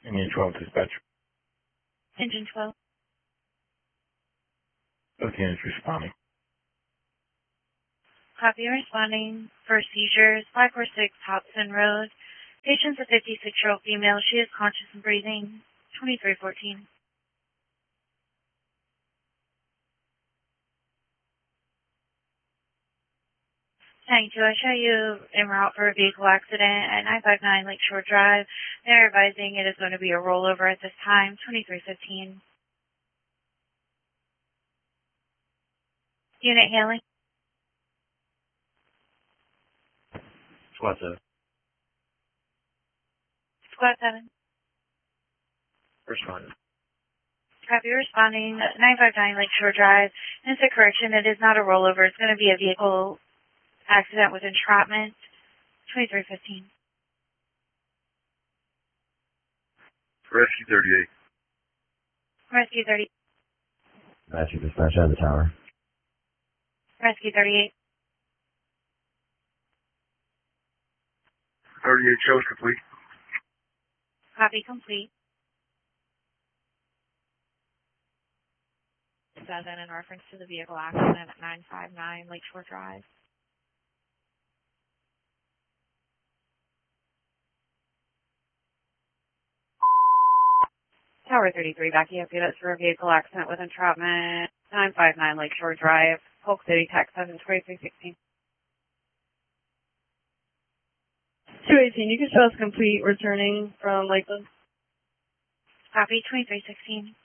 Engine 12 dispatch. Engine 12. Both units responding. Copy, responding for seizures, 546 Hobson Road. Patient's a 56-year-old female. She is conscious and breathing. 2314. Thank you. I show you en route for a vehicle accident at 959 Lakeshore Drive. They're advising it is going to be a rollover at this time, 2315. Unit hailing. Squad 7. Squad 7. Responding. Copy, responding 959 Lakeshore Drive. And it's a correction. It is not a rollover. It's going to be a vehicle accident with entrapment, 2315. Rescue 38. Rescue 30. Rescue dispatch out of the tower. Rescue 38. 38 shows complete. Copy, complete. 7 in reference to the vehicle accident at 959 Lakeshore Drive. Tower 33, backing up units for a vehicle accident with entrapment, 959 Lakeshore Drive, Polk City, Texas, 2316. 218, you can show us complete returning from Lakeland. Copy, 2316.